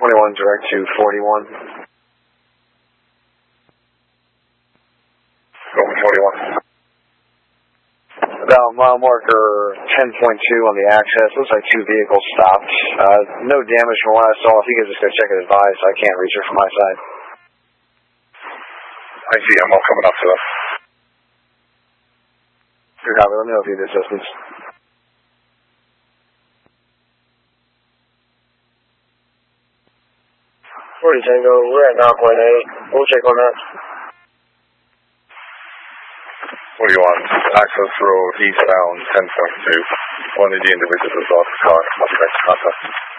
21 direct to 41. Go for 41. About mile marker 10.2 on the access. Looks like two vehicles stopped. No damage from what I saw. If you could just go check and advise, I can't reach her from my side. I see ammo coming up to them. Good copy. Let me know if you need assistance. 40 Tango, we're at 9.8. We'll check on that. 41, access road eastbound 10.2. One of the individuals is off the car. I'll be back to contact.